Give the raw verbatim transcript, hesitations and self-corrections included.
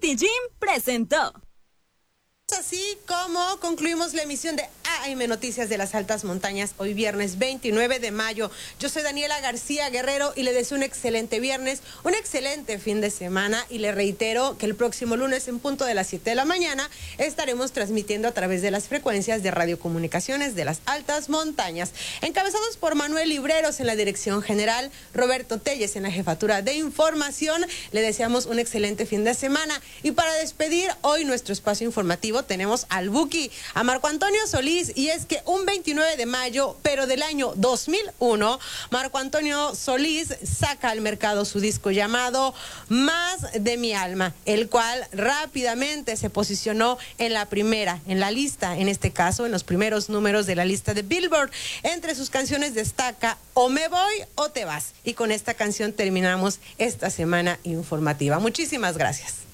City Gym presentó. Así como concluimos la emisión de A M Noticias de las Altas Montañas hoy viernes veintinueve de mayo. Yo soy Daniela García Guerrero y le deseo un excelente viernes, un excelente fin de semana y le reitero que el próximo lunes en punto de las siete de la mañana estaremos transmitiendo a través de las frecuencias de radiocomunicaciones de las Altas Montañas. Encabezados por Manuel Libreros en la dirección general, Roberto Telles en la jefatura de información, le deseamos un excelente fin de semana y para despedir hoy nuestro espacio informativo tenemos al Buki, a Marco Antonio Solís, y es que un veintinueve de mayo, pero del año dos mil uno, Marco Antonio Solís saca al mercado su disco llamado Más de mi alma, el cual rápidamente se posicionó en la primera, en la lista, en este caso, en los primeros números de la lista de Billboard. Entre sus canciones destaca O me voy o te vas. Y con esta canción terminamos esta semana informativa. Muchísimas gracias.